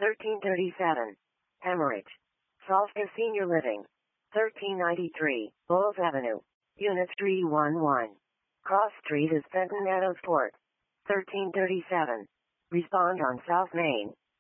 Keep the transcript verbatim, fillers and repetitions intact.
thirteen thirty-seven. Hemorrhage. Salska Senior Living. thirteen ninety-three, Bowles Avenue. Unit three one one. Cross Street is Fenton Meadows Fort. thirteen thirty-seven. Respond on South Main.